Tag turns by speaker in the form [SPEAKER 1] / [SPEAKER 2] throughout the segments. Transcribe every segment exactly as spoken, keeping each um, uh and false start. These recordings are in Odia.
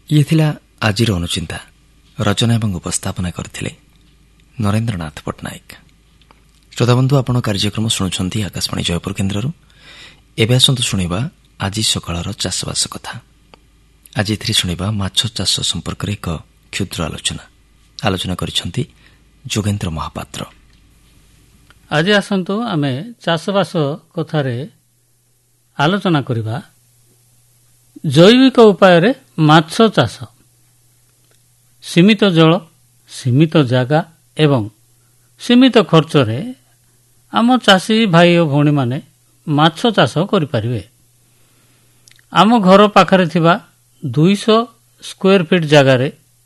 [SPEAKER 1] ଇଏ ଥିଲା ଆଜିର ଅନୁଚିନ୍ତା। ରଚନା ଏବଂ ଉପସ୍ଥାପନା କରିଥିଲେ ନରେନ୍ଦ୍ରନାଥ ପଟ୍ଟନାୟକ। ଶ୍ରୋତାବନ୍ଧୁ, ଆପଣ କାର୍ଯ୍ୟକ୍ରମ ଶୁଣୁଛନ୍ତି ଆକାଶବାଣୀ ଜୟପୁର କେନ୍ଦ୍ରରୁ। ଏବେ ଆସନ୍ତୁ ଶୁଣିବା ଆଜି ସକାଳର ଚାଷବାସ କଥା। ଆଜି ଏଥିରେ ଶୁଣିବା ମାଛ ଚାଷ ସମ୍ପର୍କରେ ଏକ କ୍ଷୁଦ୍ର ଆଲୋଚନା। ଆଲୋଚନା କରିଛନ୍ତି ଯୋଗେନ୍ଦ୍ର ମହାପାତ୍ର।
[SPEAKER 2] ଆଜି ଆସନ୍ତୁ ଆମେ ଚାଷବାସ କଥାରେ ଆଲୋଚନା କରିବା ଜୈବିକ ଉପାୟରେ ମାଛ ଚାଷ। ସୀମିତ ଜଳ, ସୀମିତ ଜାଗା ଏବଂ ସୀମିତ ଖର୍ଚ୍ଚରେ ଆମ ଚାଷୀ ଭାଇ ଓ ଭଉଣୀମାନେ ମାଛ ଚାଷ କରିପାରିବେ। ଆମ ଘର ପାଖରେ ଥିବା ଦୁଇଶହ ସ୍କୋୟାର ଫିଟ୍ ଜାଗାରେ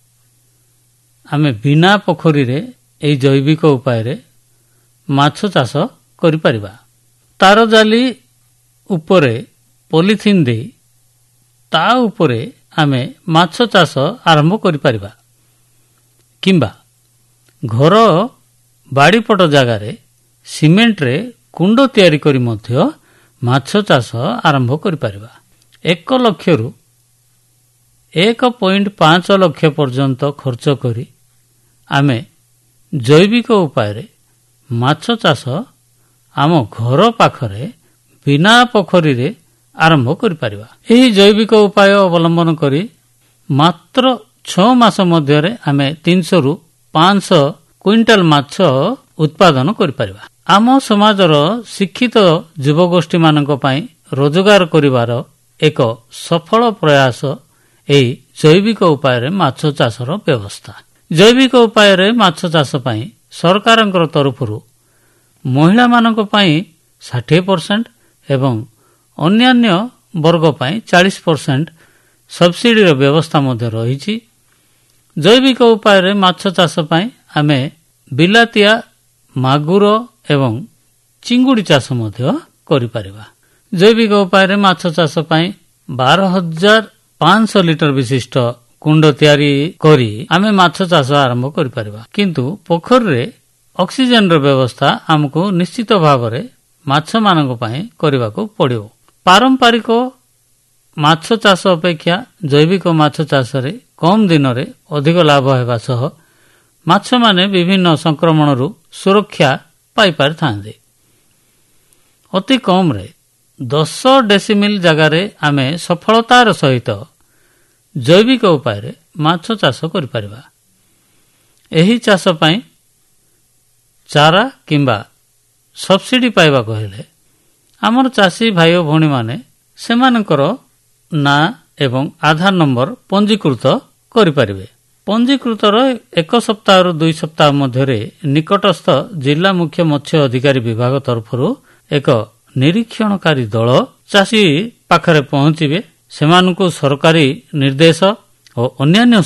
[SPEAKER 2] ଆମେ ବିନା ପୋଖରୀରେ ଏହି ଜୈବିକ ଉପାୟରେ ମାଛ ଚାଷ କରିପାରିବା। ତାର ଜାଲି ଉପରେ ପଲିଥିନ୍ ଦେଇ ତା ଉପରେ ଆମେ ମାଛ ଚାଷ ଆରମ୍ଭ କରିପାରିବା, କିମ୍ବା ଘର ବାଡ଼ିପଟ ଜାଗାରେ ସିମେଣ୍ଟରେ କୁଣ୍ଡ ତିଆରି କରି ମଧ୍ୟ ମାଛ ଚାଷ ଆରମ୍ଭ କରିପାରିବା। ଏକ ଲକ୍ଷରୁ ଏକ ପଏଣ୍ଟ ପାଞ୍ଚ ଲକ୍ଷ ପର୍ଯ୍ୟନ୍ତ ଖର୍ଚ୍ଚ କରି ଆମେ ଜୈବିକ ଉପାୟରେ ମାଛ ଚାଷ ଆମ ଘର ପାଖରେ ବିନା ପୋଖରୀରେ ଆରମ୍ଭ କରିପାରିବା। ଏହି ଜୈବିକ ଉପାୟ ଅବଲମ୍ବନ କରି ମାତ୍ର ଛଅ ମାସ ମଧ୍ୟରେ ଆମେ ତିନିଶହରୁ ପାଞ୍ଚଶହ କୁଇଣ୍ଟାଲ ମାଛ ଉତ୍ପାଦନ କରିପାରିବା। ଆମ ସମାଜର ଶିକ୍ଷିତ ଯୁବଗୋଷ୍ଠୀମାନଙ୍କ ପାଇଁ ରୋଜଗାର କରିବାର ଏକ ସଫଳ ପ୍ରୟାସ ଏହି ଜୈବିକ ଉପାୟରେ ମାଛ ଚାଷର ବ୍ୟବସ୍ଥା। ଜୈବିକ ଉପାୟରେ ମାଛ ଚାଷ ପାଇଁ ସରକାରଙ୍କ ତରଫରୁ ମହିଳାମାନଙ୍କ ପାଇଁ ଷାଠିଏ ପରସେଣ୍ଟ ଏବଂ ଅନ୍ୟାନ୍ୟ ବର୍ଗ ପାଇଁ ଚାଳିଶ ପରସେଣ୍ଟ ସବସିଡିର ବ୍ୟବସ୍ଥା ମଧ୍ୟ ରହିଛି। ଜୈବିକ ଉପାୟରେ ମାଛ ଚାଷ ପାଇଁ ଆମେ ବିଲାତିଆ, ମାଗୁର ଏବଂ ଚିଙ୍ଗୁଡ଼ି ଚାଷ ମଧ୍ୟ କରିପାରିବା। ଜୈବିକ ଉପାୟରେ ମାଛ ଚାଷ ପାଇଁ ବାର ହଜାର ପାଞ୍ଚଶହ ଲିଟର ବିଶିଷ୍ଟ କୁଣ୍ଡ ତିଆରି କରି ଆମେ ମାଛ ଚାଷ ଆରମ୍ଭ କରିପାରିବା। କିନ୍ତୁ ପୋଖରୀରେ ଅକ୍ସିଜେନର ବ୍ୟବସ୍ଥା ଆମକୁ ନିଶ୍ଚିତ ଭାବରେ ମାଛମାନଙ୍କ ପାଇଁ କରିବାକୁ ପଡ଼ିବ। ପାରମ୍ପରିକ ମାଛ ଚାଷ ଅପେକ୍ଷା ଜୈବିକ ମାଛ ଚାଷରେ କମ୍ ଦିନରେ ଅଧିକ ଲାଭ ହେବା ସହ ମାଛମାନେ ବିଭିନ୍ନ ସଂକ୍ରମଣରୁ ସୁରକ୍ଷା ପାଇପାରିଥାନ୍ତି। ଅତି କମ୍ରେ ଦଶ ଡେସିମିଲ୍ ଜାଗାରେ ଆମେ ସଫଳତାର ସହିତ ଜୈବିକ ଉପାୟରେ ମାଛ ଚାଷ କରିପାରିବା। ଏହି ଚାଷ ପାଇଁ ଚାରା କିମ୍ବା ସବସିଡି ପାଇବାକୁ ହେଲେ ଆମର ଚାଷୀ ଭାଇ ଓ ଭଉଣୀମାନେ ସେମାନଙ୍କର ନାଁ ଏବଂ ଆଧାର ନମ୍ବର ପଞ୍ଜୀକୃତ କରିପାରିବେ। ପଞ୍ଜୀକୃତର ଏକ ସପ୍ତାହରୁ ଦୁଇ ସପ୍ତାହ ମଧ୍ୟରେ ନିକଟସ୍ଥ ଜିଲ୍ଲା ମୁଖ୍ୟ ମତ୍ସ୍ୟ ଅଧିକାରୀ ବିଭାଗ ତରଫରୁ ଏକ ନିରୀକ୍ଷଣକାରୀ ଦଳ ଚାଷୀ ପାଖରେ ପହଞ୍ଚିବେ। ସେମାନଙ୍କୁ ସରକାରୀ ନିର୍ଦ୍ଦେଶ ଓ ଅନ୍ୟାନ୍ୟ